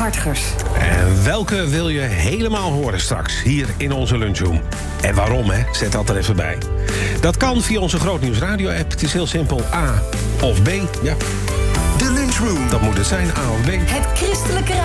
Hartgers. En welke wil je helemaal horen straks hier in onze lunchroom? En waarom, hè? Zet dat er even bij. Dat kan via onze Grootnieuws radio-app. Het is heel simpel, A of B. Ja. De lunchroom. Dat moet het zijn, A of B. Het christelijke